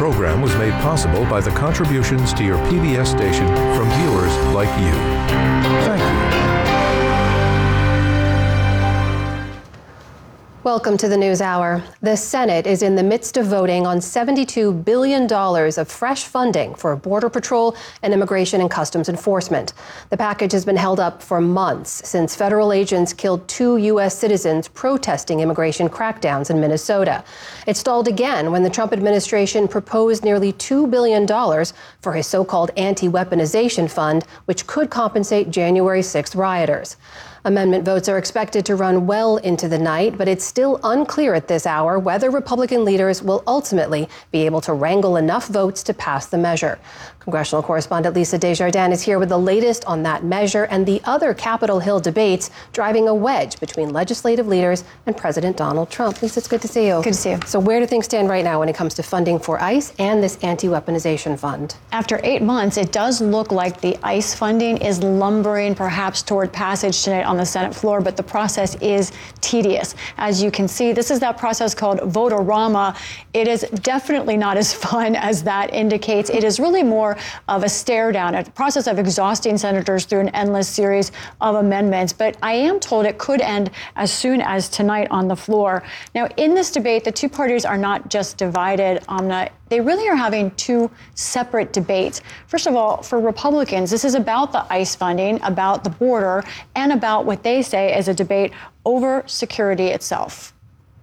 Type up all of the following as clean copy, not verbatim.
program was made possible by the contributions to your PBS station from viewers like you. Thank you. Welcome to the News Hour. The Senate is in the midst of voting on $72 billion of fresh funding for Border Patrol and Immigration and Customs Enforcement. The package has been held up for months since federal agents killed 2 U.S. citizens protesting immigration crackdowns in Minnesota. It stalled again when the Trump administration proposed nearly $2 billion for his so-called anti-weaponization fund, which could compensate January 6th rioters. Amendment votes are expected to run well into the night, but it's still unclear at this hour whether Republican leaders will ultimately be able to wrangle enough votes to pass the measure. Congressional correspondent Lisa Desjardins is here with the latest on that measure and the other Capitol Hill debates driving a wedge between legislative leaders and President Donald Trump. Lisa, it's good to see you. Good to see you. So where do things stand right now when it comes to funding for ICE and this anti-weaponization fund? After 8 months, it does look like the ICE funding is lumbering perhaps toward passage tonight on the Senate floor, but the process is tedious. As you can see, this is that process called Vote-A-Rama. It is definitely not as fun as that indicates. It is really more of a stare down, a process of exhausting senators through an endless series of amendments. But I am told it could end as soon as tonight on the floor. Now, in this debate, the two parties are not just divided, Amna. They really are having two separate debates. First of all, for Republicans, this is about the ICE funding, about the border, and about what they say is a debate over security itself.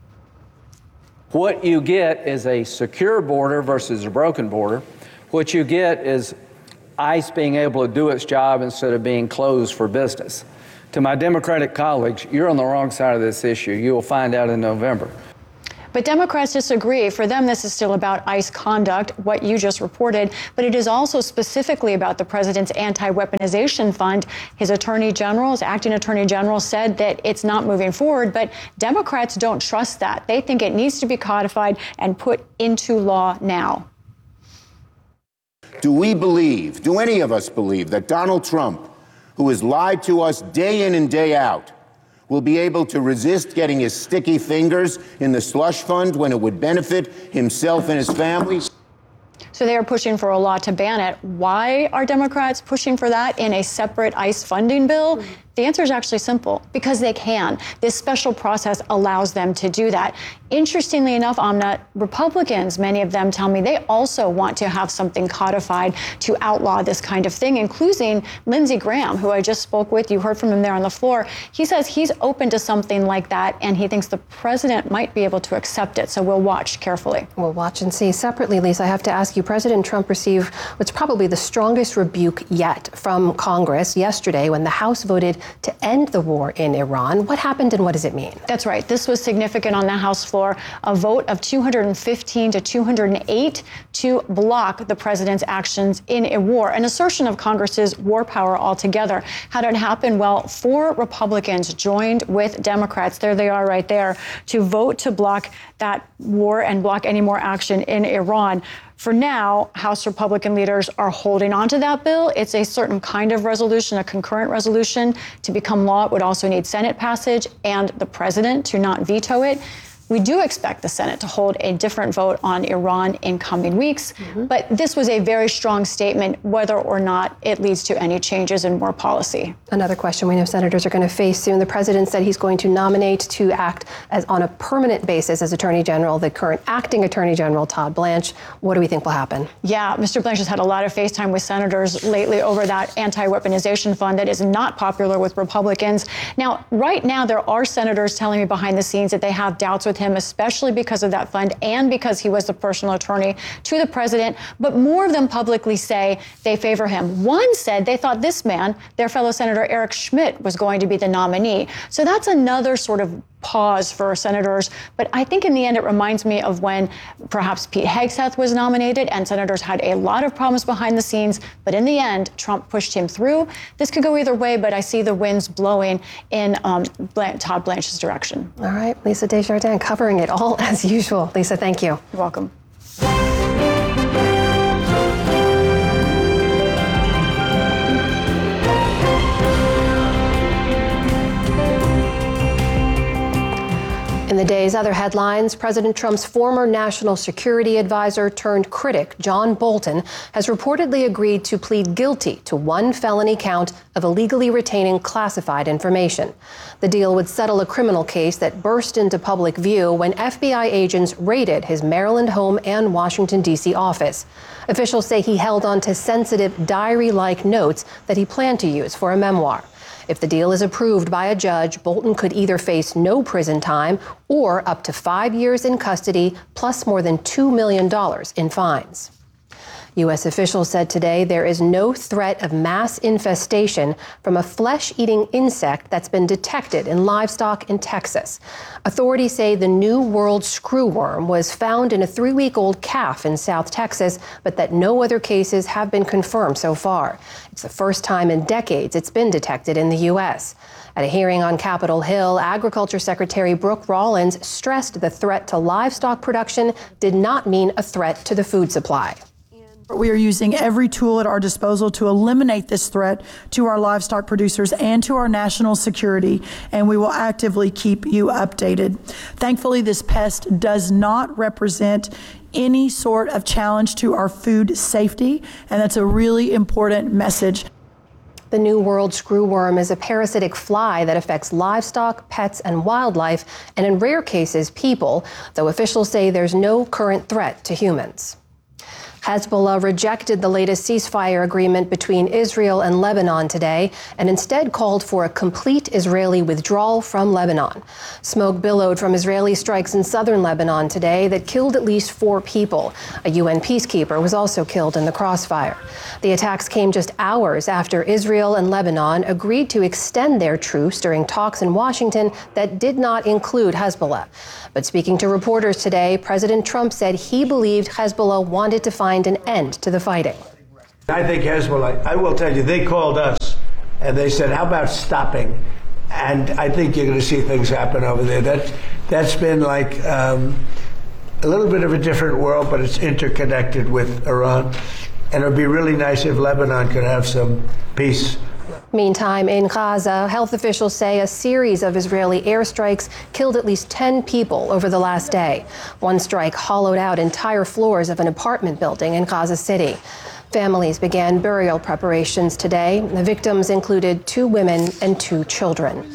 What you get is a secure border versus a broken border. What you get is ICE being able to do its job instead of being closed for business. To my Democratic colleagues, you're on the wrong side of this issue. You will find out in November. But Democrats disagree. For them, this is still about ICE conduct, what you just reported, but it is also specifically about the president's anti-weaponization fund. His attorney general, his acting attorney general, said that it's not moving forward, but Democrats don't trust that. They think it needs to be codified and put into law now. Do we believe, do any of us believe, that Donald Trump, who has lied to us day in and day out, will be able to resist getting his sticky fingers in the slush fund when it would benefit himself and his family? So they are pushing for a law to ban it. Why are Democrats pushing for that in a separate ICE funding bill? The answer is actually simple, because they can. This special process allows them to do that. Interestingly enough, Amna, Republicans, many of them tell me they also want to have something codified to outlaw this kind of thing, including Lindsey Graham, who I just spoke with. You heard from him there on the floor. He says he's open to something like that, and he thinks the president might be able to accept it. So we'll watch carefully. We'll watch and see. Separately, Lisa, I have to ask you, President Trump received what's probably the strongest rebuke yet from Congress yesterday when the House voted to end the war in Iran. What happened and what does it mean? That's right. This was significant on the House floor, a vote of 215 to 208 to block the president's actions in a war, an assertion of Congress's war power altogether. How did it happen? Well, 4 Republicans joined with Democrats, there they are right there, to vote to block that war and block any more action in Iran. For now, House Republican leaders are holding on to that bill. It's a certain kind of resolution, a concurrent resolution. To become law, it would also need Senate passage and the president to not veto it. We do expect the Senate to hold a different vote on Iran in coming weeks, but this was a very strong statement whether or not it leads to any changes in war policy. Another question we know senators are going to face soon. The president said he's going to nominate to act as on a permanent basis as Attorney General, the current acting Attorney General, Todd Blanche. What do we think will happen? Yeah, Mr. Blanche has had a lot of FaceTime with senators lately over that anti-weaponization fund that is not popular with Republicans. Now, right now, there are senators telling me behind the scenes that they have doubts with him, especially because of that fund and because he was the personal attorney to the president. But more of them publicly say they favor him. One said they thought this man, their fellow Senator Eric Schmidt, was going to be the nominee. So that's another sort of pause for senators. But I think in the end, it reminds me of when perhaps Pete Hegseth was nominated and senators had a lot of problems behind the scenes. But in the end, Trump pushed him through. This could go either way, but I see the winds blowing in Todd Blanche's direction. All right, Lisa Desjardins covering it all as usual. Lisa, thank you. You're welcome. In In the day's other headlines, President Trump's former national security advisor turned critic, John Bolton, has reportedly agreed to plead guilty to one felony count of illegally retaining classified information. The deal would settle a criminal case that burst into public view when FBI agents raided his Maryland home and Washington, D.C. office. Officials say he held on to sensitive diary-like notes that he planned to use for a memoir. If the deal is approved by a judge, Bolton could either face no prison time or up to 5 years in custody, plus more than $2 million in fines. U.S. officials said today there is no threat of mass infestation from a flesh-eating insect that's been detected in livestock in Texas. Authorities say the New World screwworm was found in a 3-week-old calf in South Texas, but that no other cases have been confirmed so far. It's the first time in decades it's been detected in the U.S. At a hearing on Capitol Hill, Agriculture Secretary Brooke Rollins stressed the threat to livestock production did not mean a threat to the food supply. We are using every tool at our disposal to eliminate this threat to our livestock producers and to our national security, and we will actively keep you updated. Thankfully, this pest does not represent any sort of challenge to our food safety, and that's a really important message. The New World screwworm is a parasitic fly that affects livestock, pets, and wildlife, and in rare cases, people, though officials say there's no current threat to humans. Hezbollah rejected the latest ceasefire agreement between Israel and Lebanon today and instead called for a complete Israeli withdrawal from Lebanon. Smoke billowed from Israeli strikes in southern Lebanon today that killed at least 4 people. A UN peacekeeper was also killed in the crossfire. The attacks came just hours after Israel and Lebanon agreed to extend their truce during talks in Washington that did not include Hezbollah. But speaking to reporters today, President Trump said he believed Hezbollah wanted to find an end to the fighting. I think Hezbollah, I will tell you, they called us and they said, how about stopping? And I think you're going to see things happen over there. That's been like a little bit of a different world, but it's interconnected with Iran. And it would be really nice if Lebanon could have some peace. Meantime, in Gaza, health officials say a series of Israeli airstrikes killed at least 10 people over the last day. One strike hollowed out entire floors of an apartment building in Gaza City. Families began burial preparations today. The victims included 2 women and 2 children.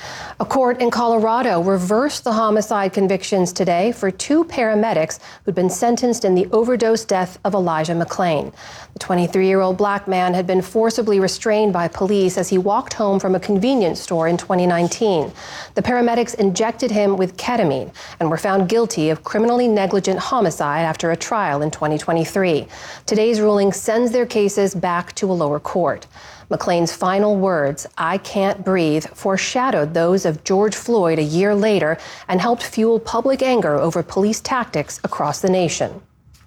A court in Colorado reversed the homicide convictions today for 2 paramedics who'd been sentenced in the overdose death of Elijah McClain. The 23-year-old black man had been forcibly restrained by police as he walked home from a convenience store in 2019. The paramedics injected him with ketamine and were found guilty of criminally negligent homicide after a trial in 2023. Today's ruling sends their cases back to a lower court. McClain's final words, "I can't breathe," foreshadowed those of George Floyd a year later and helped fuel public anger over police tactics across the nation.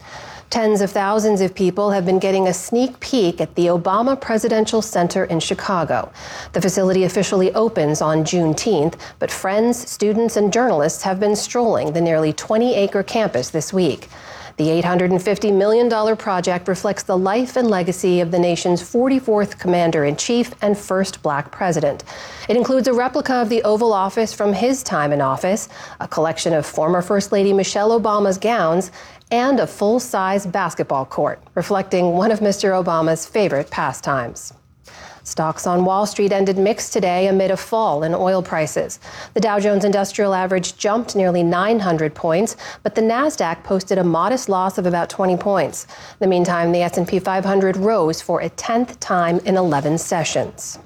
Tens of thousands of people have been getting a sneak peek at the Obama Presidential Center in Chicago. The facility officially opens on Juneteenth, but friends, students, and journalists have been strolling the nearly 20-acre campus this week. The $850 million project reflects the life and legacy of the nation's 44th Commander-in-Chief and first black president. It includes a replica of the Oval Office from his time in office, a collection of former First Lady Michelle Obama's gowns, and a full-size basketball court, reflecting one of Mr. Obama's favorite pastimes. Stocks on Wall Street ended mixed today amid a fall in oil prices. The Dow Jones Industrial Average jumped nearly 900 points, but the Nasdaq posted a modest loss of about 20 points. In the meantime, the S&P 500 rose for a 10th time in 11 sessions.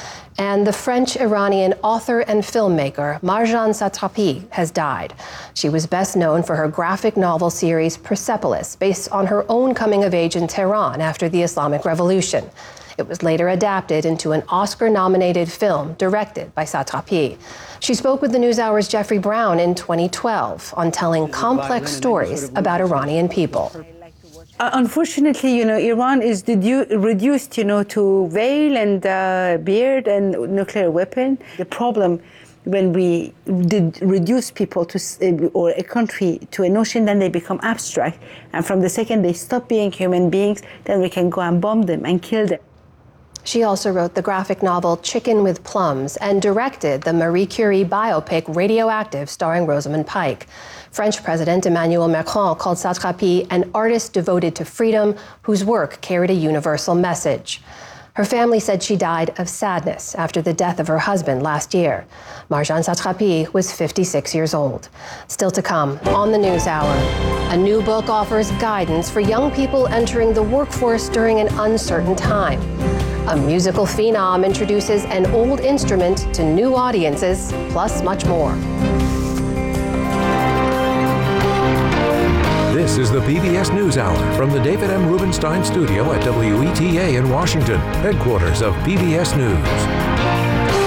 And the French-Iranian author and filmmaker Marjane Satrapi has died. She was best known for her graphic novel series Persepolis, based on her own coming of age in Tehran after the Islamic Revolution. It was later adapted into an Oscar-nominated film directed by Satrapi. She spoke with the NewsHour's Jeffrey Brown in 2012 on telling complex stories about Iranian people. Unfortunately, Iran is reduced, to veil and beard and nuclear weapon. The problem when we did reduce people to, or a country to a notion, then they become abstract. And from the second they stop being human beings, then we can go and bomb them and kill them. She also wrote the graphic novel Chicken with Plums and directed the Marie Curie biopic Radioactive, starring Rosamund Pike. French President Emmanuel Macron called Satrapi an artist devoted to freedom whose work carried a universal message. Her family said she died of sadness after the death of her husband last year. Marjane Satrapi was 56 years old. Still to come on the NewsHour, a new book offers guidance for young people entering the workforce during an uncertain time. A musical phenom introduces an old instrument to new audiences, plus much more. This is the PBS NewsHour from the David M. Rubenstein Studio at WETA in Washington, headquarters of PBS News.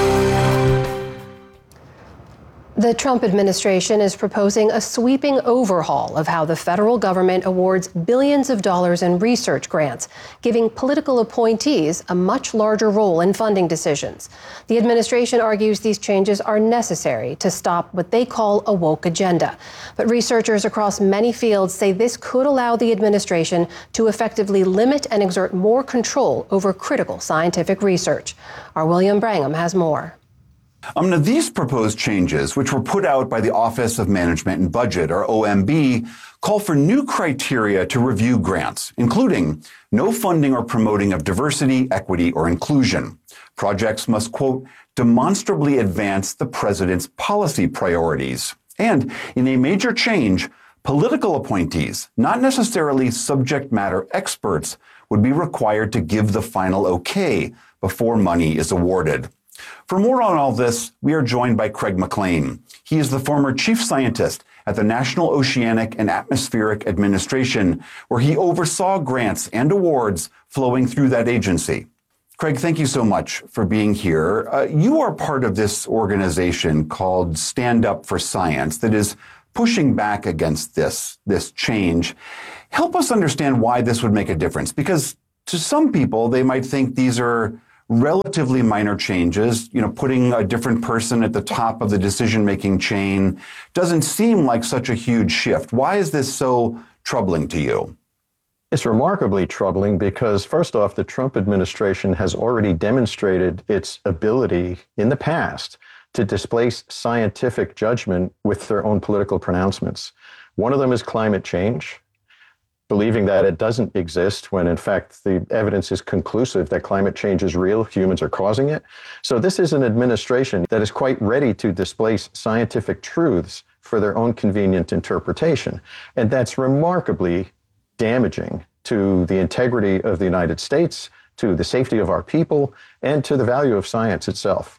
The Trump administration is proposing a sweeping overhaul of how the federal government awards billions of dollars in research grants, giving political appointees a much larger role in funding decisions. The administration argues these changes are necessary to stop what they call a woke agenda. But researchers across many fields say this could allow the administration to effectively limit and exert more control over critical scientific research. Our William Brangham has more. Now, these proposed changes, which were put out by the Office of Management and Budget, or OMB, call for new criteria to review grants, including no funding or promoting of diversity, equity, or inclusion. Projects must, quote, demonstrably advance the president's policy priorities. And in a major change, political appointees, not necessarily subject matter experts, would be required to give the final okay before money is awarded. For more on all this, we are joined by Craig McLean. He is the former chief scientist at the National Oceanic and Atmospheric Administration, where he oversaw grants and awards flowing through that agency. Craig, thank you so much for being here. You are part of this organization called Stand Up for Science that is pushing back against this change. Help us understand why this would make a difference, because to some people, they might think these are relatively minor changes. Putting a different person at the top of the decision-making chain doesn't seem like such a huge shift. Why is this so troubling to you? It's remarkably troubling because, first off, the Trump administration has already demonstrated its ability in the past to displace scientific judgment with their own political pronouncements. One of them is climate change, believing that it doesn't exist when, in fact, the evidence is conclusive that climate change is real, humans are causing it. So this is an administration that is quite ready to displace scientific truths for their own convenient interpretation. And that's remarkably damaging to the integrity of the United States, to the safety of our people, and to the value of science itself.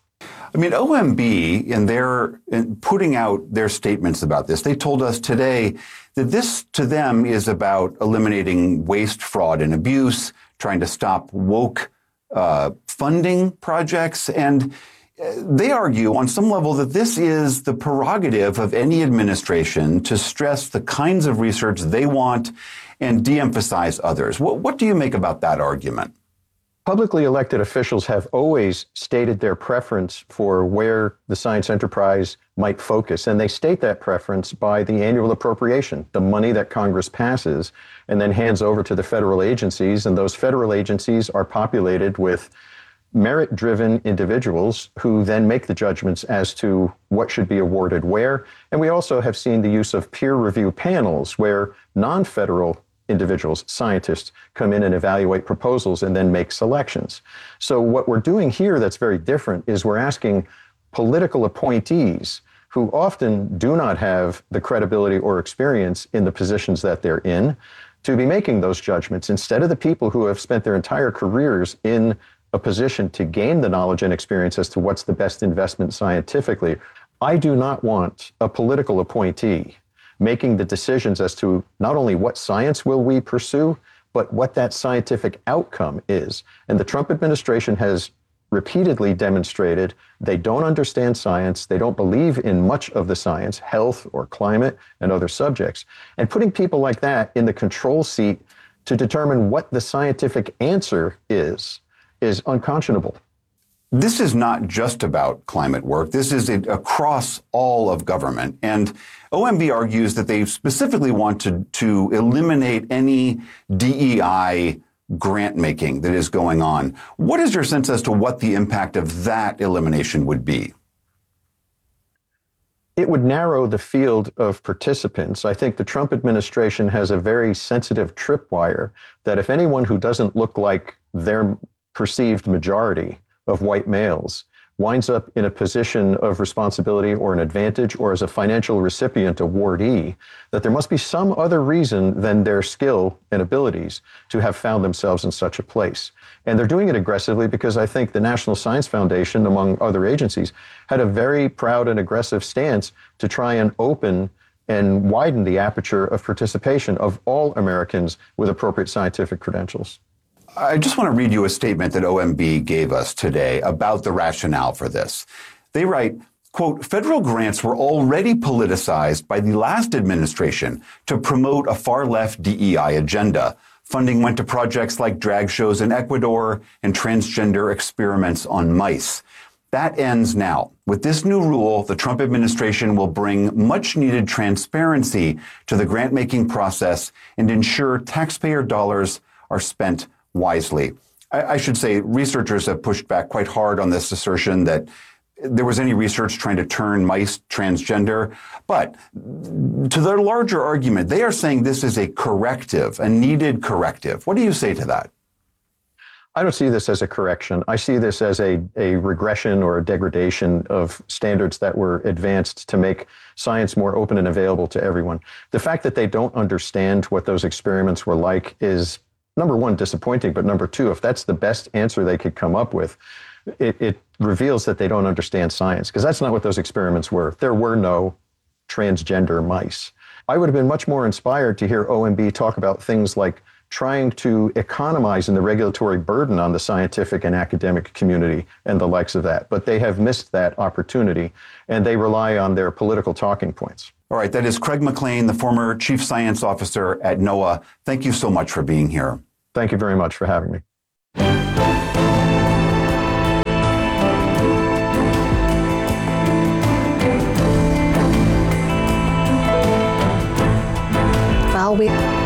OMB, in putting out their statements about this, they told us today that this, to them, is about eliminating waste, fraud, and abuse, trying to stop woke funding projects. And they argue on some level that this is the prerogative of any administration to stress the kinds of research they want and de-emphasize others. What do you make about that argument? Publicly elected officials have always stated their preference for where the science enterprise might focus, and they state that preference by the annual appropriation, the money that Congress passes and then hands over to the federal agencies, and those federal agencies are populated with merit-driven individuals who then make the judgments as to what should be awarded where. And we also have seen the use of peer review panels where non-federal individuals, scientists, come in and evaluate proposals and then make selections. So what we're doing here that's very different is we're asking political appointees who often do not have the credibility or experience in the positions that they're in to be making those judgments instead of the people who have spent their entire careers in a position to gain the knowledge and experience as to what's the best investment scientifically. I do not want a political appointee making the decisions as to not only what science will we pursue, but what that scientific outcome is. And the Trump administration has repeatedly demonstrated they don't understand science, they don't believe in much of the science, health or climate and other subjects. And putting people like that in the control seat to determine what the scientific answer is unconscionable. This is not just about climate work. This is across all of government. And OMB argues that they specifically want to eliminate any DEI grant making that is going on. What is your sense as to what the impact of that elimination would be? It would narrow the field of participants. I think the Trump administration has a very sensitive tripwire that if anyone who doesn't look like their perceived majority of white males winds up in a position of responsibility or an advantage or as a financial recipient awardee, that there must be some other reason than their skill and abilities to have found themselves in such a place. And they're doing it aggressively because I think the National Science Foundation, among other agencies, had a very proud and aggressive stance to try and open and widen the aperture of participation of all Americans with appropriate scientific credentials. I just want to read you a statement that OMB gave us today about the rationale for this. They write, quote, federal grants were already politicized by the last administration to promote a far-left DEI agenda. Funding went to projects like drag shows in Ecuador and transgender experiments on mice. That ends now. With this new rule, the Trump administration will bring much-needed transparency to the grant-making process and ensure taxpayer dollars are spent wisely. I should say researchers have pushed back quite hard on this assertion that there was any research trying to turn mice transgender. But to their larger argument, they are saying this is a corrective, a needed corrective. What do you say to that? I don't see this as a correction. I see this as a regression or a degradation of standards that were advanced to make science more open and available to everyone. The fact that they don't understand what those experiments were like is, number one, disappointing, but number two, if that's the best answer they could come up with, it reveals that they don't understand science, because that's not what those experiments were. There were no transgender mice. I would have been much more inspired to hear OMB talk about things like trying to economize in the regulatory burden on the scientific and academic community and the likes of that. But they have missed that opportunity, and they rely on their political talking points. All right, that is Craig McLean, the former Chief Science Officer at NOAA. Thank you so much for being here. Thank you very much for having me. Well, we